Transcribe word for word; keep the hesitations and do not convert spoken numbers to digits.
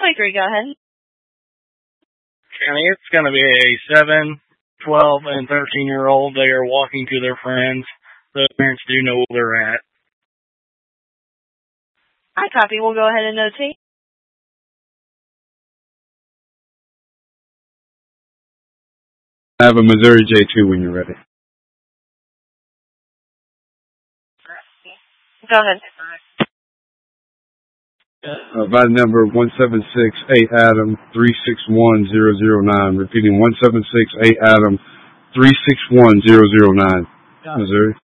twenty-three, go ahead. County, it's going to be a seven, twelve, and thirteen-year-old. They are walking to their friends. The parents do know where they're at. I copy. We'll go ahead and notate. I have a Missouri J two when you're ready. Go ahead. Uh, by number one seven six eight Adam three six one zero zero nine. Repeating one seven six eight Adam three six one zero zero nine. Missouri.